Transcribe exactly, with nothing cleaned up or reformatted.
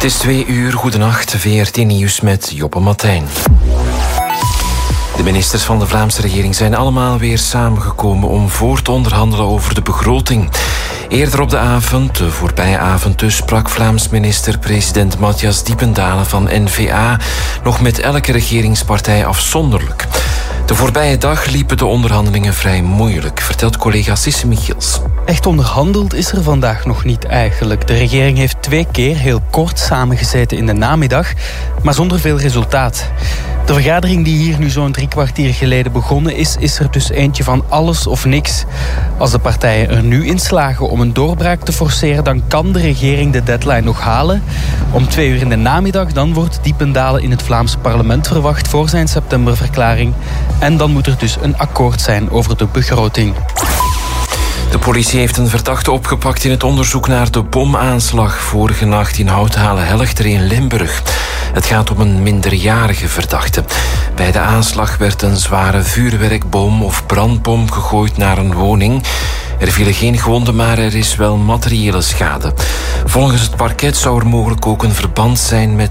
Het is twee uur, goedenacht, V R T Nieuws met Joppe Matijn. De ministers van de Vlaamse regering zijn allemaal weer samengekomen om voort te onderhandelen over de begroting. Eerder op de avond, de voorbije avond dus, sprak Vlaams minister-president Matthias Diependalen van N V A nog met elke regeringspartij afzonderlijk. De voorbije dag liepen de onderhandelingen vrij moeilijk, vertelt collega Sisse Michiels. Echt onderhandeld is er vandaag nog niet eigenlijk. De regering heeft twee keer heel kort samengezeten in de namiddag, maar zonder veel resultaat. De vergadering die hier nu zo'n drie kwartier geleden begonnen is, is er dus eentje van alles of niks. Als de partijen er nu in slagen om een doorbraak te forceren, dan kan de regering de deadline nog halen. Om twee uur in de namiddag dan wordt Diependalen in het Vlaamse parlement verwacht voor zijn septemberverklaring. En dan moet er dus een akkoord zijn over de begroting. De politie heeft een verdachte opgepakt in het onderzoek naar de bomaanslag vorige nacht in Houthalen-Helchter in Limburg. Het gaat om een minderjarige verdachte. Bij de aanslag werd een zware vuurwerkbom of brandbom gegooid naar een woning. Er vielen geen gewonden, maar er is wel materiële schade. Volgens het parket zou er mogelijk ook een verband zijn met